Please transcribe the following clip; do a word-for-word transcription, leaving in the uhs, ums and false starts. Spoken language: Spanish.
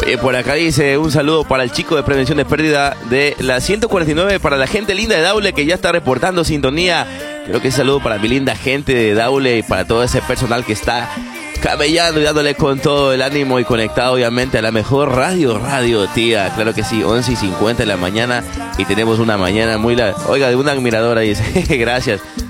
Eh, por acá dice un saludo para el chico de prevención de pérdida de la ciento cuarenta y nueve, para la gente linda de Daule que ya está reportando sintonía. Creo que un saludo para mi linda gente de Daule y para todo ese personal que está camellando y dándole con todo el ánimo y conectado obviamente a la mejor radio, Radio Tía. Claro que sí, once y cincuenta de la mañana y tenemos una mañana muy... La... Oiga, de una admiradora dice, gracias.